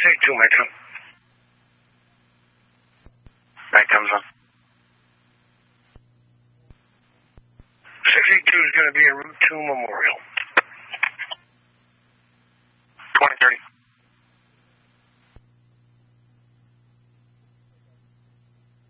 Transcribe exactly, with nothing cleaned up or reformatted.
eighty-two, Metro. That comes on. six eighty-two is going to be a Route two Memorial.